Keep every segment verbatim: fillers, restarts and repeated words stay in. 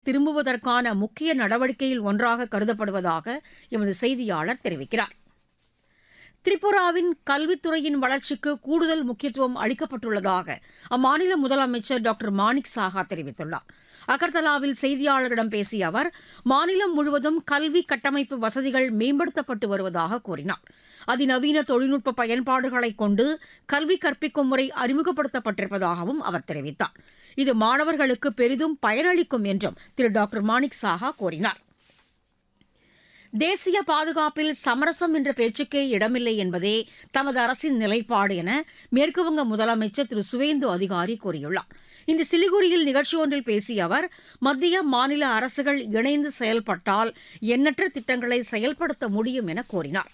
திரும்புவதற்கான முக்கிய நடவடிக்கையில் ஒன்றாக கருதப்படுவதாக எமது செய்தியாளர் தெரிவிக்கிறார். திரிபுராவின் கல்வித்துறையின் வளர்ச்சிக்கு கூடுதல் முக்கியத்துவம் அளிக்கப்பட்டுள்ளதாக அம்மாநில முதலமைச்சர் டாக்டர் மாணிக் சாஹா தெரிவித்துள்ளார். அகர்தலாவில் செய்தியாளர்களிடம் பேசிய அவர், மாநிலம் முழுவதும் கல்வி கட்டமைப்பு வசதிகள் மேம்படுத்தப்பட்டு வருவதாக கூறினார். அதிநவீன தொழில்நுட்ப பயன்பாடுகளை கொண்டு கல்வி கற்பிக்கும் முறை அறிமுகப்படுத்தப்பட்டிருப்பதாகவும் அவர் தெரிவித்தார். இது மாணவர்களுக்கு பெரிதும் பயனளிக்கும் என்றும் திரு டாக்டர் மாணிக் சாஹா கூறினார். தேசிய பாதுகாப்பில் சமரசம் என்ற பேச்சுக்கே இடமில்லை என்பதே தமது அரசின் நிலைப்பாடு என மேற்குவங்க முதலமைச்சர் திரு சுவேந்து அதிகாரி கூறியுள்ளார். இன்று சிலிகுரியில் நிகழ்ச்சி ஒன்றில் பேசிய அவர், மத்திய மாநில அரசுகள் இணைந்து செயல்பட்டால் எண்ணற்ற திட்டங்களை செயல்படுத்த முடியும் என கூறினார்.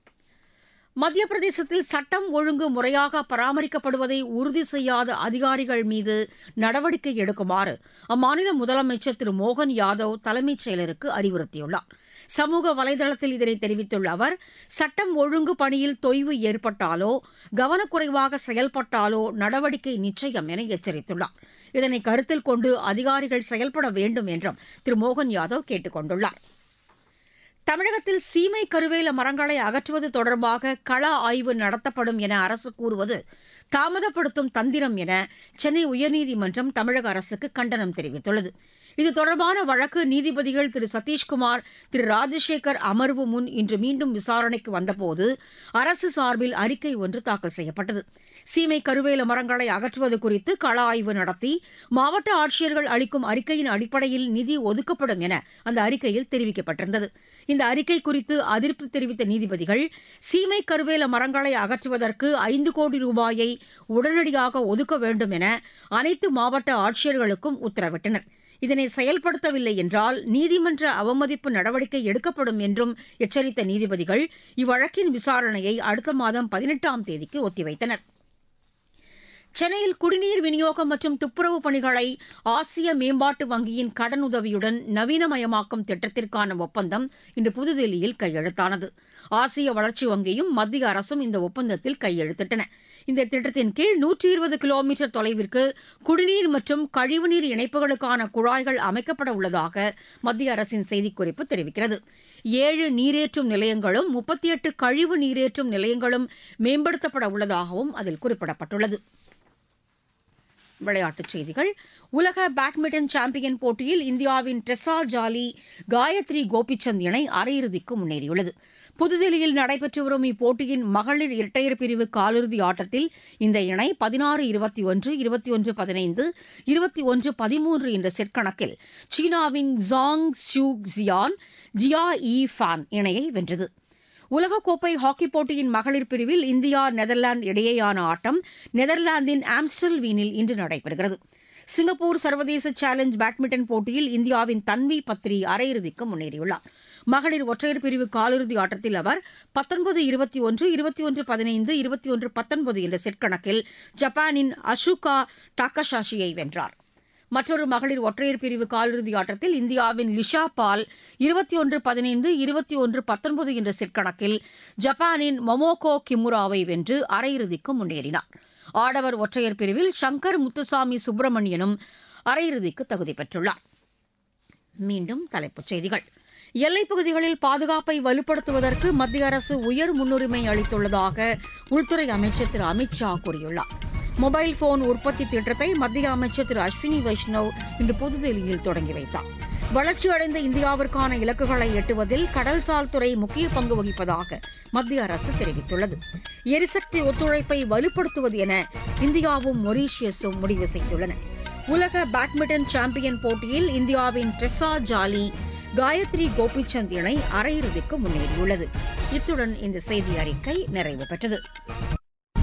மத்திய பிரதேசத்தில் சட்டம் ஒழுங்கு முறையாக பராமரிக்கப்படுவதை உறுதி செய்யாத அதிகாரிகள் மீது நடவடிக்கை எடுக்குமாறு அம்மாநில முதலமைச்சர் திரு மோகன் யாதவ் தலைமைச் செயலருக்கு அறிவுறுத்தியுள்ளார். சமூக வலைதளத்தில் இதனை தெரிவித்துள்ள அவர், சட்டம் ஒழுங்கு பணியில் தொய்வு ஏற்பட்டாலோ கவனக்குறைவாக செயல்பட்டாலோ நடவடிக்கை நிச்சயம் என எச்சரித்துள்ளார். இதனை கருத்தில் கொண்டு அதிகாரிகள் செயல்பட வேண்டும் என்றும் திரு மோகன் யாதவ் கேட்டுக் கொண்டுள்ளார். தமிழகத்தில் சீமை கருவேல மரங்களை அகற்றுவது தொடர்பாக கள ஆய்வு நடத்தப்படும் என அரசு கூறுவது தாமதப்படுத்தும் தந்திரம் என சென்னை உயர்நீதிமன்றம் தமிழக அரசுக்கு கண்டனம் தெரிவித்துள்ளது. இது தொடர்பான வழக்கு நீதிபதிகள் திரு சதீஷ்குமார், திரு ராஜசேகர் அமர்வு முன் இன்று மீண்டும் விசாரணைக்கு வந்தபோது அரசு சார்பில் அறிக்கை ஒன்று தாக்கல் செய்யப்பட்டது. சீமை கருவேல மரங்களை அகற்றுவது குறித்து கள ஆய்வு நடத்தி மாவட்ட ஆட்சியர்கள் அளிக்கும் அறிக்கையின் அடிப்படையில் நிதி ஒதுக்கப்படும் என அந்த அறிக்கையில் தெரிவிக்கப்பட்டிருந்தது. இந்த அறிக்கை குறித்து அதிருப்தி தெரிவித்த நீதிபதிகள், சீமை கருவேல மரங்களை அகற்றுவதற்கு ஐந்து கோடி ரூபாயை உடனடியாக ஒதுக்க வேண்டும் என அனைத்து மாவட்ட ஆட்சியர்களுக்கும் உத்தரவிட்டனர். இதனை செயல்படுத்தவில்லை என்றால் நீதிமன்ற அவமதிப்பு நடவடிக்கை எடுக்கப்படும் என்றும் எச்சரித்த நீதிபதிகள் இவ்வழக்கின் விசாரணையை அடுத்த மாதம் பதினெட்டாம் தேதிக்கு ஒத்திவைத்தனர். சென்னையில் குடிநீர் விநியோகம் மற்றும் துப்புரவு பணிகளை ஆசிய மேம்பாட்டு வங்கியின் கடனுதவியுடன் நவீனமயமாக்கும் திட்டத்திற்கான ஒப்பந்தம் இன்று புதுதில்லியில் கையெழுத்தானது. ஆசிய வளர்ச்சி வங்கியும் மத்திய அரசும் இந்த ஒப்பந்தத்தில் கையெழுத்திட்டன. இந்த திட்டத்தின் கீழ் நூற்றி இருபது கிலோமீட்டர் தொலைவிற்கு குடிநீர் மற்றும் கழிவுநீர் இணைப்புகளுக்கான குழாய்கள் அமைக்கப்பட உள்ளதாக மத்திய அரசின் செய்திக்குறிப்பு தெரிவிக்கிறது. ஏழு நீரேற்றும் நிலையங்களும் முப்பத்தி எட்டு கழிவு நீரேற்றும் நிலையங்களும் மேம்படுத்தப்பட உள்ளதாகவும் அதில் குறிப்பிடப்பட்டுள்ளது. விளையாட்டுச் செய்திகள். உலக பேட்மிண்டன் சாம்பியன் போட்டியில் இந்தியாவின் ட்ரெஸா ஜாலி, காயத்ரி கோபிச்சந்த் இணை அரையிறுதிக்கு முன்னேறியுள்ளது. புதுதில்லியில் நடைபெற்று வரும் இப்போட்டியின் மகளிர் இரட்டையர் பிரிவு காலிறுதி ஆட்டத்தில் இந்த இணை பதினாறு இருபத்தி ஒன்று, இருபத்தி ஒன்று பதினைந்து, இருபத்தி ஒன்று பதிமூன்று என்ற செட் கணக்கில் சீனாவின் ஜாங் ஷூ ஜியான், ஜியா ஈ ஃபான் இணையை வென்றது. உலகக்கோப்பை ஹாக்கிப் போட்டியின் மகளிர் பிரிவில் இந்தியா நெதர்லாந்து இடையேயான ஆட்டம் நெதர்லாந்தின் ஆம்ஸ்டல்வீனில் இன்று நடைபெறுகிறது. சிங்கப்பூர் சர்வதேச சேலஞ்ச் பேட்மிண்டன் போட்டியில் இந்தியாவின் தன்வி பத்ரி அரையிறுதிக்கு முன்னேறியுள்ளார். மகளிர் ஒற்றையர் பிரிவு காலிறுதி ஆட்டத்தில் அவர் பத்தொன்பது இருபத்தி ஒன்று, இருபத்தி ஒன்று பதினைந்து, இருபத்தி ஒன்று பத்தொன்பது என்ற செட் கணக்கில் ஜப்பானின் அஷுகா டாக்கஷாஷியை வென்றார். மற்றொரு மகளிர் ஒற்றையர் பிரிவு காலிறுதி ஆட்டத்தில் இந்தியாவின் லிஷா பால் இருபத்தி ஒன்று பதினைந்து, இருபத்தி ஒன்று பத்தொன்பது என்ற செட் கணக்கில் ஜப்பானின் மொமோகோ கிமுராவை வென்று அரையிறுதிக்கு முன்னேறினார். ஆடவர் ஒற்றையர் பிரிவில் சங்கர் முத்துசாமி சுப்பிரமணியனும் அரையிறுதிக்கு தகுதி பெற்றுள்ளார். மீண்டும் தலைப்புச் செய்திகள். எல்லைப் பகுதிகளில் பாதுகாப்பை வலுப்படுத்துவதற்கு மத்திய அரசு உயர் முன்னுரிமை அளித்துள்ளதாக உள்துறை அமைச்சர் திரு அமித் ஷா கூறியுள்ளார். மொபைல் போன் உற்பத்தி திட்டத்தை மத்திய அமைச்சர் திரு அஸ்வினி வைஷ்ணவ் இன்று புதுதில்லியில் தொடங்கி வைத்தார். வளர்ச்சியடைந்த இந்தியாவிற்கான இலக்குகளை எட்டுவதில் கடல்சார் துறை முக்கிய பங்கு வகிப்பதாக மத்திய அரசு தெரிவித்துள்ளது. எரிசக்தி ஒத்துழைப்பை வலுப்படுத்துவது என இந்தியாவும் மொரீஷியஸும் முடிவு செய்துள்ளன. உலக பேட்மிண்டன் சாம்பியன் போட்டியில் இந்தியாவின் ட்ரெஸா ஜாலி, காயத்ரி கோபிச்சந்த் இணை அரையிறுதிக்கு முன்னேறியுள்ளது. இத்துடன் இந்த செய்தி அறிக்கை நிறைவு பெற்றது.